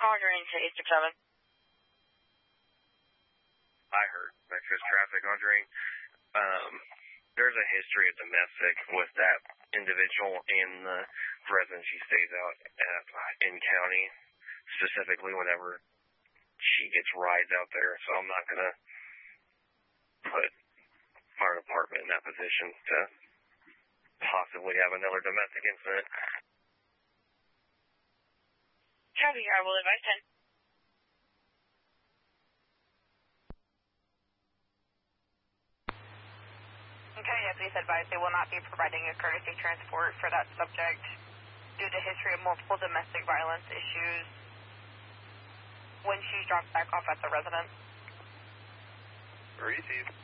Conjuring to 867. I heard excess traffic on Drink. There's a history of domestic with that individual and the resident she stays out at in county, specifically whenever she gets rides out there. So I'm not going to put our department in that position to possibly have another domestic incident. Copy, I will advise 10. Okay, as we advised, they will not be providing a courtesy transport for that subject due to history of multiple domestic violence issues when she's dropped back off at the residence. Received.